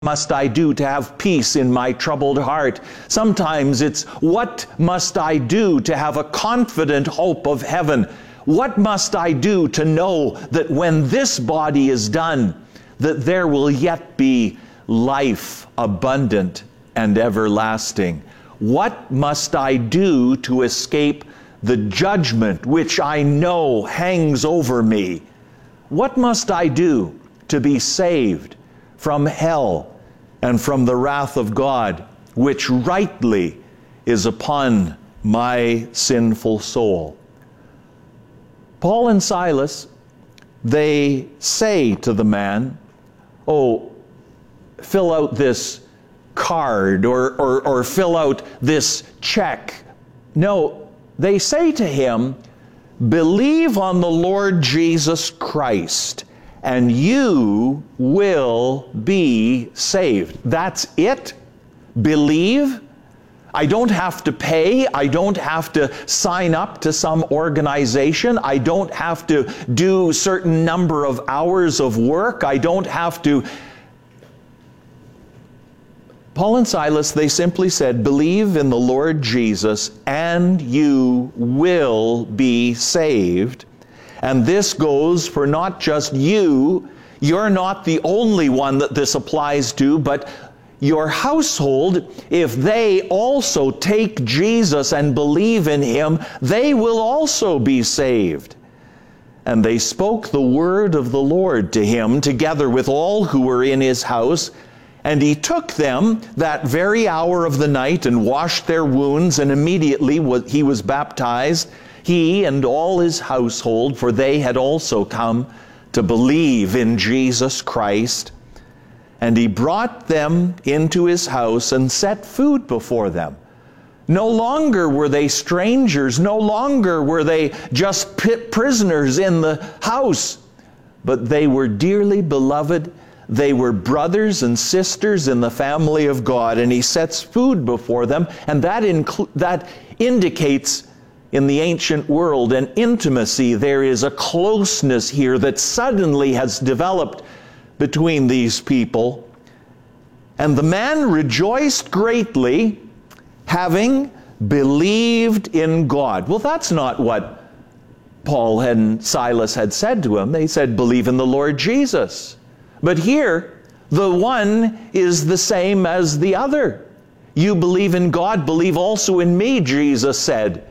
must I do to have peace in my troubled heart? Sometimes it's, what must I do to have a confident hope of heaven? What must I do to know that when this body is done, that there will yet be life abundant and everlasting? What must I do to escape the judgment which I know hangs over me? What must I do to be saved from hell and from the wrath of God, which rightly is upon my sinful soul? Paul and Silas, they say to the man, oh, fill out this card or fill out this check. No, they say to him, believe on the Lord Jesus Christ, and you will be saved. That's it? Believe? I don't have to pay. I don't have to sign up to some organization. I don't have to do a certain number of hours of work. I don't have to. Paul and Silas, they simply said, believe in the Lord Jesus and you will be saved. And this goes for not just you. You're not the only one that this applies to, but your household. If they also take Jesus and believe in him, they will also be saved. And they spoke the word of the Lord to him together with all who were in his house. And he took them that very hour of the night and washed their wounds, and immediately he was baptized, he and all his household, for they had also come to believe in Jesus Christ. And he brought them into his house and set food before them. No longer were they strangers, no longer were they just prisoners in the house, but they were dearly beloved. They were brothers and sisters in the family of God, and he sets food before them, and that indicates in the ancient world an intimacy. There is a closeness here that suddenly has developed between these people. And the man rejoiced greatly, having believed in God. Well, that's not what Paul and Silas had said to him. They said, believe in the Lord Jesus. But here, the one is the same as the other. You believe in God, believe also in me, Jesus said.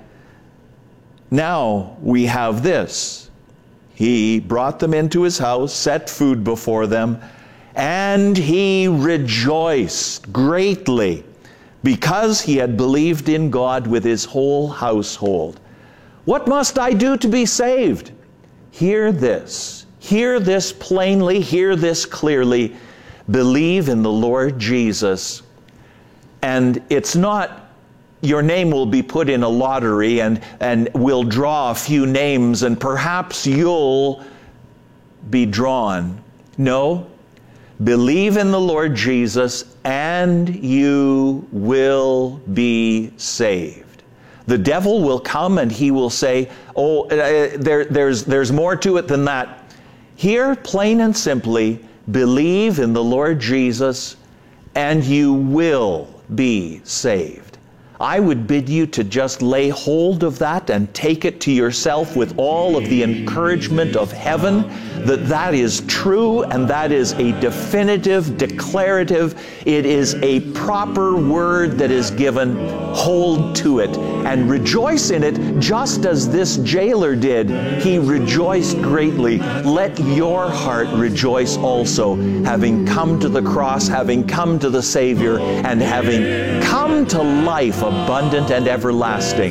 Now we have this. He brought them into his house, set food before them, and he rejoiced greatly because he had believed in God with his whole household. What must I do to be saved? Hear this. Hear this plainly, hear this clearly. Believe in the Lord Jesus. And it's not your name will be put in a lottery and we'll draw a few names and perhaps you'll be drawn. No. Believe in the Lord Jesus and you will be saved. The devil will come and he will say, oh, there's more to it than that. Here, plain and simply, believe in the Lord Jesus and you will be saved. I would bid you to just lay hold of that and take it to yourself with all of the encouragement of heaven, that is true and that is a definitive, declarative, it is a proper word that is given. Hold to it and rejoice in it just as this jailer did. He rejoiced greatly. Let your heart rejoice also, having come to the cross, having come to the Savior, and having come to life abundant and everlasting.